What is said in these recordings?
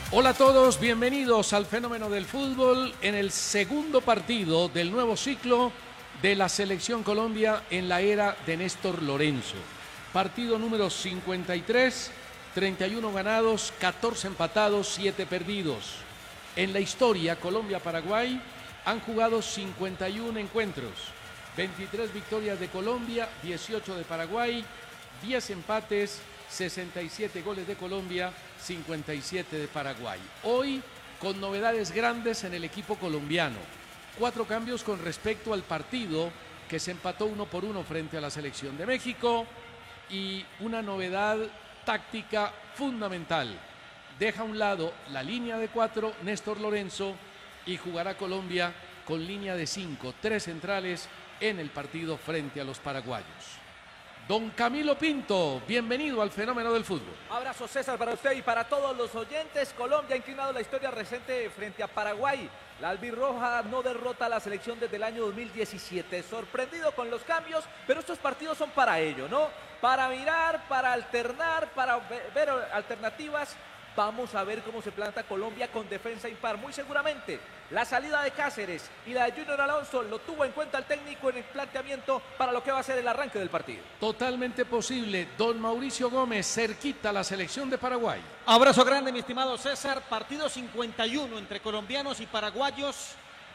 Hola a todos, bienvenidos al Fenómeno del Fútbol en el segundo partido del nuevo ciclo de la Selección Colombia en la era de Néstor Lorenzo. Partido número 53, 31 ganados, 14 empatados, 7 perdidos. En la historia, Colombia-Paraguay han jugado 51 encuentros, 23 victorias de Colombia, 18 de Paraguay, 10 empates, 67 goles de Colombia, 57 de Paraguay. Hoy con novedades grandes en el equipo colombiano. 4 cambios con respecto al partido que se empató 1-1 frente a la selección de México y una novedad táctica fundamental. Deja a un lado la línea de 4 Néstor Lorenzo y jugará Colombia con línea de 5, 3 centrales en el partido frente a los paraguayos. Don Camilo Pinto, bienvenido al Fenómeno del Fútbol. Abrazo, César, para usted y para todos los oyentes. Colombia ha inclinado la historia reciente frente a Paraguay. La albirroja no derrota a la selección desde el año 2017. Sorprendido con los cambios, pero estos partidos son para ello, ¿no? Para mirar, para alternar, para ver alternativas. Vamos a ver cómo se planta Colombia con defensa impar. Muy seguramente la salida de Cáceres y la de Junior Alonso lo tuvo en cuenta el técnico en el planteamiento para lo que va a ser el arranque del partido. Totalmente posible. Don Mauricio Gómez, cerquita a la selección de Paraguay. Abrazo grande, mi estimado César. Partido 51 entre colombianos y paraguayos.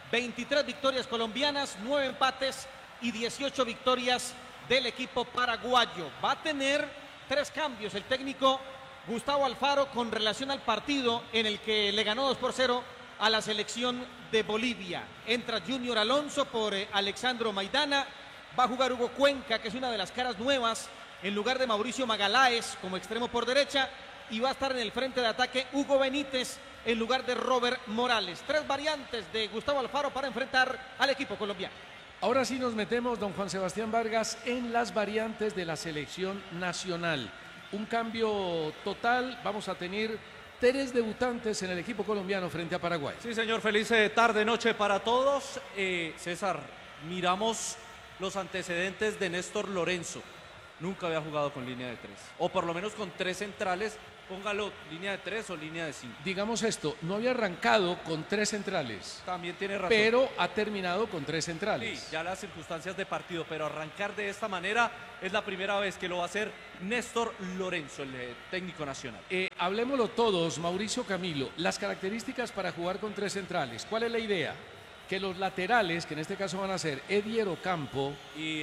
23 victorias colombianas, 9 empates y 18 victorias del equipo paraguayo. Va a tener 3 cambios el técnico Gustavo Alfaro con relación al partido en el que le ganó 2-0 a la selección de Bolivia. Entra Junior Alonso por Alexandro Maidana. Va a jugar Hugo Cuenca, que es una de las caras nuevas, en lugar de Mauricio Magaláes como extremo por derecha. Y va a estar en el frente de ataque Hugo Benítez en lugar de Robert Morales. 3 variantes de Gustavo Alfaro para enfrentar al equipo colombiano. Ahora sí nos metemos, don Juan Sebastián Vargas, en las variantes de la selección nacional. Un cambio total, vamos a tener 3 debutantes en el equipo colombiano frente a Paraguay. Sí, señor, feliz tarde, noche para todos. César, miramos los antecedentes de Néstor Lorenzo. Nunca había jugado con línea de 3, o por lo menos con 3 centrales, póngalo línea de 3 o línea de 5. Digamos esto, no había arrancado con 3 centrales. También tiene razón. Pero ha terminado con 3 centrales. Sí, ya las circunstancias de partido, pero arrancar de esta manera es la primera vez que lo va a hacer Néstor Lorenzo, el técnico nacional. Hablemoslo todos, Mauricio Camilo, las características para jugar con 3 centrales. ¿Cuál es la idea? Que los laterales, que en este caso van a ser Edier Ocampo,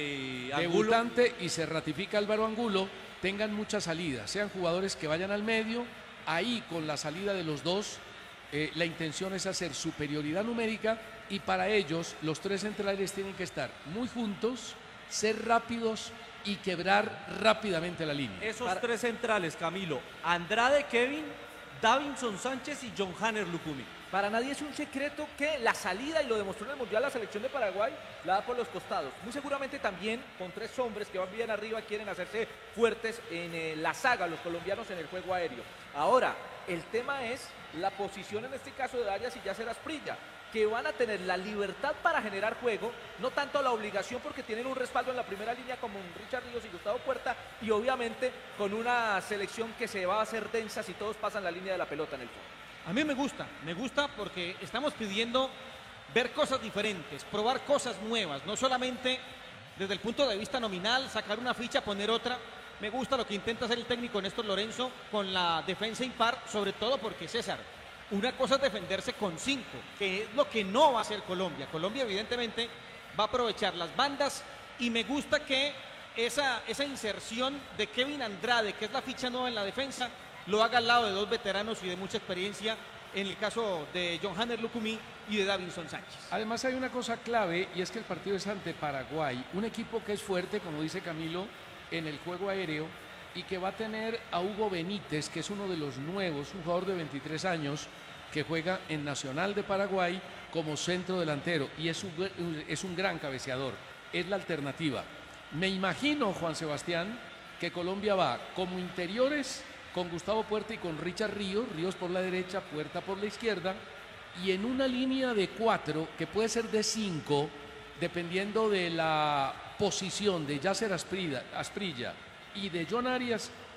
y debutante, y se ratifica Álvaro Angulo, tengan mucha salida, sean jugadores que vayan al medio. Ahí con la salida de los dos, la intención es hacer superioridad numérica, y para ellos los 3 centrales tienen que estar muy juntos, ser rápidos y quebrar rápidamente la línea. Esos 3 centrales, Camilo: Andrade Kevin, Davinson Sánchez y John Hanner Lucumí. Para nadie es un secreto que la salida, y lo demostró en el Mundial la selección de Paraguay, la da por los costados. Muy seguramente también con 3 hombres que van bien arriba quieren hacerse fuertes en la saga, los colombianos, en el juego aéreo. Ahora, el tema es la posición en este caso de Arias y Yasser Asprilla, que van a tener la libertad para generar juego, no tanto la obligación, porque tienen un respaldo en la primera línea como Richard Ríos y Gustavo Puerta, y obviamente con una selección que se va a hacer densa si todos pasan la línea de la pelota en el fondo. A mí me gusta porque estamos pidiendo ver cosas diferentes, probar cosas nuevas, no solamente desde el punto de vista nominal, sacar una ficha, poner otra. Me gusta lo que intenta hacer el técnico Néstor Lorenzo con la defensa impar, sobre todo porque, César, una cosa es defenderse con 5, que es lo que no va a hacer Colombia. Colombia evidentemente va a aprovechar las bandas, y me gusta que esa inserción de Kevin Andrade, que es la ficha nueva en la defensa, lo haga al lado de 2 veteranos y de mucha experiencia, en el caso de John Hanner Lucumí y de Davinson Sánchez. Además hay una cosa clave, y es que el partido es ante Paraguay, un equipo que es fuerte, como dice Camilo, en el juego aéreo, y que va a tener a Hugo Benítez, que es uno de los nuevos, un jugador de 23 años, que juega en Nacional de Paraguay como centro delantero, y es un gran cabeceador, es la alternativa. Me imagino, Juan Sebastián, que Colombia va como interiores con Gustavo Puerta y con Richard Ríos, Ríos por la derecha, Puerta por la izquierda, y en una línea de 4, que puede ser de 5, dependiendo de la posición de Yasser Asprilla y de John Arias,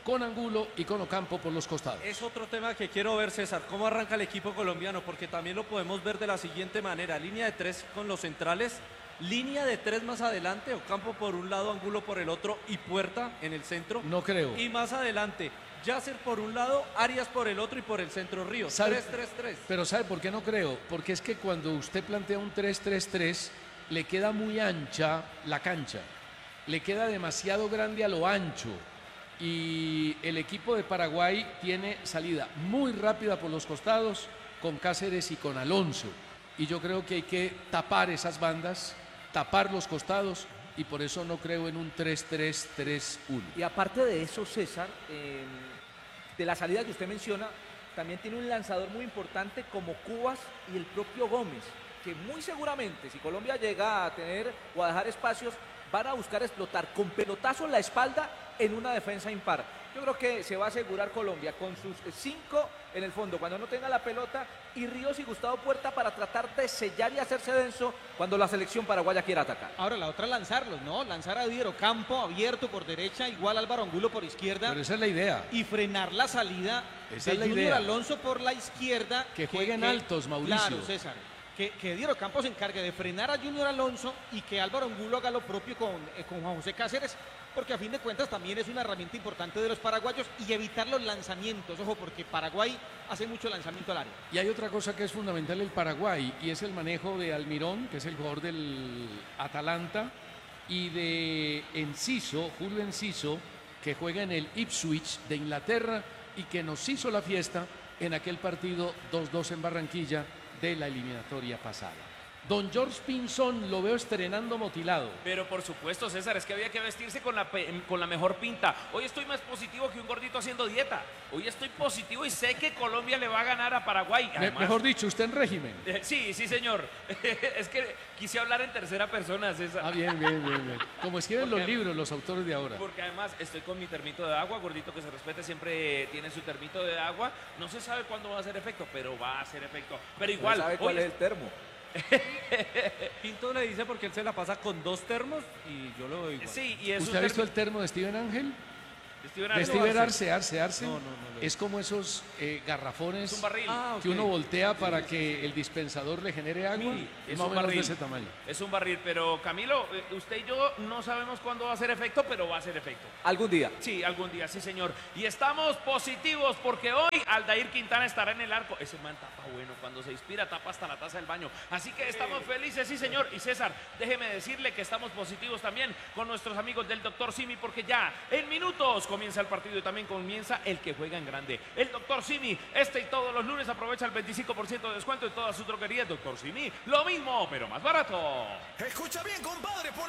con Angulo y con Ocampo por los costados. Es otro tema que quiero ver, César, cómo arranca el equipo colombiano, porque también lo podemos ver de la siguiente manera: línea de 3 con los centrales, línea de 3 más adelante, Ocampo por un lado, Angulo por el otro y Puerta en el centro. No creo. Y más adelante, Yasser por un lado, Arias por el otro y por el centro Ríos. 3-3-3. Pero ¿sabe por qué no creo? Porque es que cuando usted plantea un 3-3-3, le queda muy ancha la cancha. Le queda demasiado grande a lo ancho. Y el equipo de Paraguay tiene salida muy rápida por los costados con Cáceres y con Alonso. Y yo creo que hay que tapar esas bandas, tapar los costados, y por eso no creo en un 3-3-3-1. Y aparte de eso, César, de la salida que usted menciona, también tiene un lanzador muy importante como Cubas y el propio Gómez, que muy seguramente, si Colombia llega a tener o a dejar espacios, van a buscar explotar con pelotazo en la espalda en una defensa impar. Yo creo que se va a asegurar Colombia con sus 5 en el fondo cuando no tenga la pelota, y Ríos y Gustavo Puerta para tratar de sellar y hacerse denso cuando la selección paraguaya quiera atacar. Ahora la otra es lanzarlos, ¿no? Lanzar a Diego Campo abierto por derecha, igual Álvaro Angulo por izquierda. Pero esa es la idea. Y frenar la salida Esa de es la Junior idea. Alonso por la izquierda. Que jueguen altos, Mauricio. Claro, César. Que Diego Campos se encargue de frenar a Junior Alonso y que Álvaro Angulo haga lo propio con Juan José Cáceres, porque a fin de cuentas también es una herramienta importante de los paraguayos, y evitar los lanzamientos. Ojo, porque Paraguay hace mucho lanzamiento al área. Y hay otra cosa que es fundamental en Paraguay, y es el manejo de Almirón, que es el jugador del Atalanta, y de Enciso, Julio Enciso, que juega en el Ipswich de Inglaterra y que nos hizo la fiesta en aquel partido 2-2 en Barranquilla de la eliminatoria pasada. Don George Pinzón lo veo estrenando motilado. Pero por supuesto, César, es que había que vestirse con la mejor pinta. Hoy estoy más positivo que un gordito haciendo dieta. Hoy estoy positivo y sé que Colombia le va a ganar a Paraguay. Además, Mejor dicho, usted en régimen. Sí, señor. Es que quise hablar en tercera persona, César. Ah, bien. Como escriben los libros los autores de ahora. Porque además estoy con mi termito de agua, gordito que se respete siempre tiene su termito de agua. No se sabe cuándo va a hacer efecto, pero va a hacer efecto. Pero igual. ¿No sabe cuál es el termo? Pinto le dice porque él se la pasa con 2 termos y yo lo veo igual. Sí, y es ¿Usted ha visto el termo de Steven Ángel? De Steven Arce. No. Es como esos garrafones Es un barril. que uno voltea para que el dispensador le genere agua. Sí, es más o un menos de barril. ese tamaño. Es un barril, pero Camilo, usted y yo no sabemos cuándo va a hacer efecto, pero va a hacer efecto. Algún día. Sí, algún día, sí, señor. Y estamos positivos porque hoy Aldair Quintana estará en el arco. Ese man tapa bueno, cuando se inspira tapa hasta la taza del baño. Así que estamos felices, sí, señor. Y César, déjeme decirle que estamos positivos también con nuestros amigos del Dr. Simi, porque ya en minutos comienza el partido y también comienza el que juega en grande. El Dr. Simi, y todos los lunes aprovecha el 25% de descuento en todas sus droguerías. Dr. Simi, lo mismo, pero más barato. Escucha bien, compadre, por